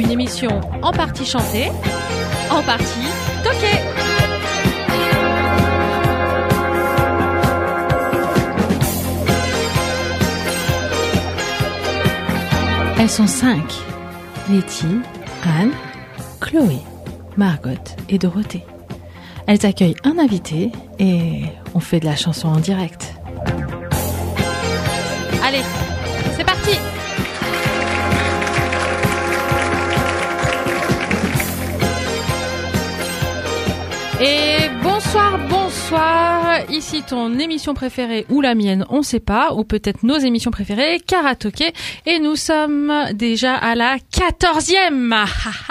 une émission en partie chantée, en partie toquée. Elles sont 5. Letty, Anne, Chloé, Margot et Dorothée. Elles accueillent un invité et on fait de la chanson en direct. Allez, c'est parti! Et bonsoir, ici ton émission préférée ou la mienne, on sait pas, ou peut-être nos émissions préférées, Karaoké, et nous sommes déjà à la 14e.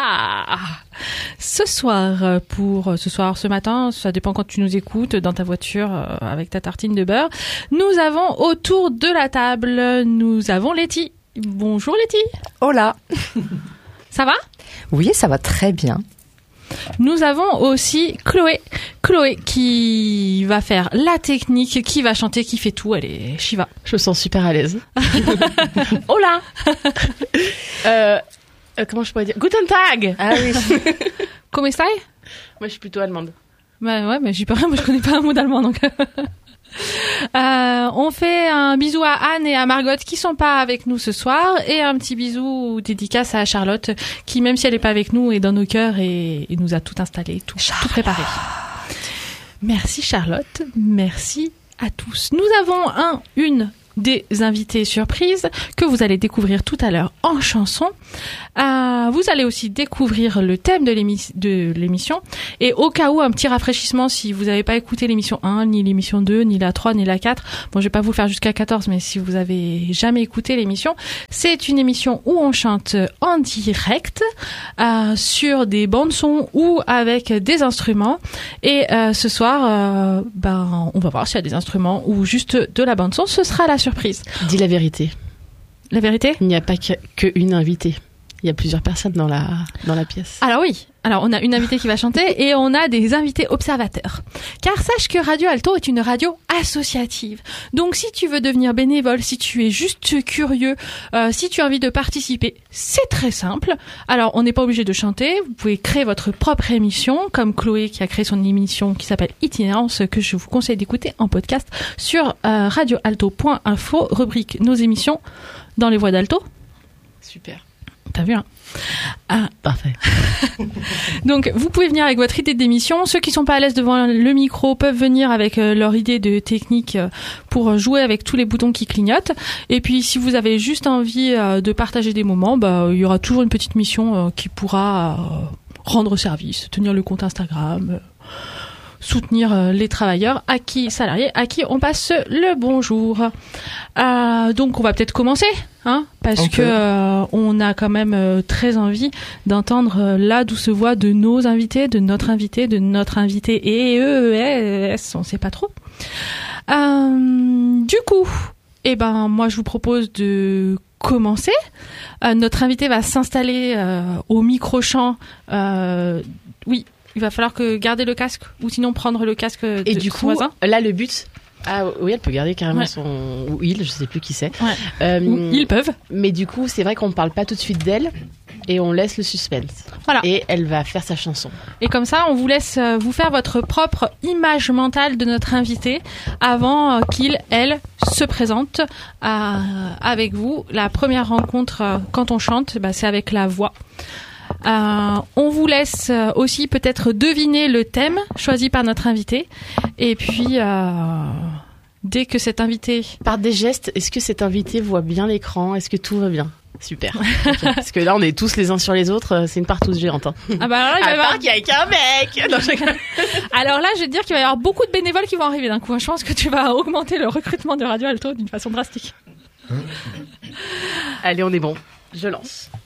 Ce matin, ça dépend quand tu nous écoutes, dans ta voiture, avec ta tartine de beurre, nous avons autour de la table, nous avons Letty. Bonjour Letty. Hola. Ça va? Oui, ça va très bien. Nous avons aussi Chloé qui va faire la technique, qui va chanter, qui fait tout. Elle est Shiva. Je me sens super à l'aise. Hola. Comment je pourrais dire? Guten Tag. Ah oui. Comment stai? Moi, je suis plutôt allemande. Bah ouais, mais j'y peux rien. Moi, je connais pas un mot d'allemand, donc. On fait un bisou à Anne et à Margot qui sont pas avec nous ce soir et un petit bisou dédicace à Charlotte qui, même si elle est pas avec nous, est dans nos cœurs et nous a tout installé, tout préparé. Merci Charlotte, merci à tous. Nous avons une des invités surprises que vous allez découvrir tout à l'heure en chanson. Vous allez aussi découvrir le thème de l'émission. Et au cas où, un petit rafraîchissement, si vous n'avez pas écouté l'émission 1, ni l'émission 2, ni la 3, ni la 4, bon, je vais pas vous le faire jusqu'à 14, mais si vous avez jamais écouté l'émission, c'est une émission où on chante en direct, sur des bandes-sons ou avec des instruments. Et ce soir, on va voir s'il y a des instruments ou juste de la bande-son. Ce sera la surprise. Dis la vérité. La vérité? Il n'y a pas qu'une invitée. Il y a plusieurs personnes dans la pièce. Alors oui. Alors on a une invitée qui va chanter et on a des invités observateurs. Car sache que Radio Alto est une radio associative. Donc si tu veux devenir bénévole, si tu es juste curieux, si tu as envie de participer, c'est très simple. Alors on n'est pas obligé de chanter. Vous pouvez créer votre propre émission, comme Chloé qui a créé son émission qui s'appelle Itinérance, que je vous conseille d'écouter en podcast sur radioalto.info, rubrique nos émissions dans les voix d'Alto. Super. T'as vu, hein? Parfait. Donc, vous pouvez venir avec votre idée d'émission. Ceux qui sont pas à l'aise devant le micro peuvent venir avec leur idée de technique pour jouer avec tous les boutons qui clignotent. Et puis, si vous avez juste envie de partager des moments, il y aura toujours une petite mission qui pourra rendre service, tenir le compte Instagram, soutenir les travailleurs salariés à qui on passe le bonjour. Donc on va peut-être commencer, parce que on a quand même très envie d'entendre la douce voix de nos invités, de notre invité et on sait pas trop. Du coup, moi je vous propose de commencer. Notre invité va s'installer au micro-chant. Oui. Il va falloir garder le casque ou sinon prendre le casque de et du son coup, voisin. Là, le but... Ah oui, elle peut garder carrément son... Ou il, je sais plus qui c'est. Ouais. Ils peuvent. Mais du coup, c'est vrai qu'on ne parle pas tout de suite d'elle et on laisse le suspense. Voilà. Et elle va faire sa chanson. Et comme ça, on vous laisse vous faire votre propre image mentale de notre invité avant elle se présente avec vous. La première rencontre quand on chante, c'est avec la voix. On vous laisse aussi peut-être deviner le thème choisi par notre invité. Et puis, dès que cet invité... Par des gestes, est-ce que cet invité voit bien l'écran? Est-ce que tout va bien? Super. Okay. Parce que là, on est tous les uns sur les autres. C'est une partouze géante. Alors là, à part qu'il y a qu'un mec. Non, alors là, je vais te dire qu'il va y avoir beaucoup de bénévoles qui vont arriver d'un coup. Je pense que tu vas augmenter le recrutement de Radio Alto d'une façon drastique. Allez, on est bon. Je lance.